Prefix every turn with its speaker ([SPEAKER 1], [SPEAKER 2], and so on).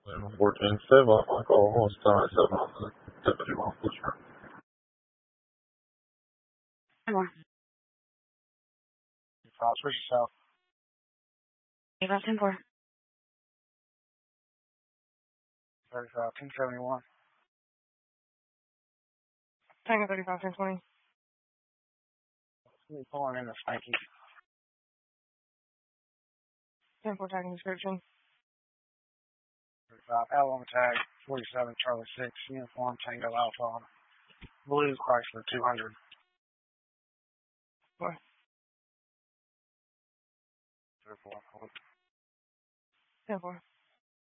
[SPEAKER 1] 14 7, Michael Holstein, 7, Deputy Officer.
[SPEAKER 2] Come on.
[SPEAKER 3] 3 South.
[SPEAKER 2] 85-10-4.
[SPEAKER 3] 1071.
[SPEAKER 2] Tango 35-10-20.
[SPEAKER 3] Pulling in the Spanky.
[SPEAKER 2] 10-4 tagging description.
[SPEAKER 3] 35 Alabama tag 47 Charlie 6 uniform Tango Alpha blue Chrysler 200.
[SPEAKER 2] 4.
[SPEAKER 3] 4.
[SPEAKER 2] 10-4.